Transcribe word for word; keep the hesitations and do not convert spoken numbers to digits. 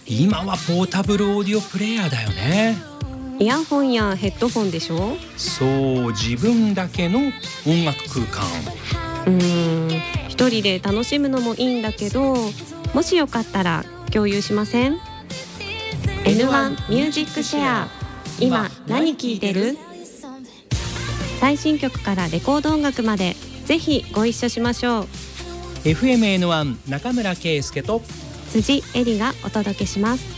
今はポータブルオーディオプレイヤーだよね。 イヤホンやヘッドホンでしょ。 そう、自分だけの音楽空間。 うーん、一人で楽しむのもいいんだけど、もしよかったら共有しません？ エヌワン ミュージックシェア。今何聴いてる？最新曲からレコード音楽までぜひご一緒しましょう。 エフエムエヌワン 中村圭介と辻恵里がお届けします。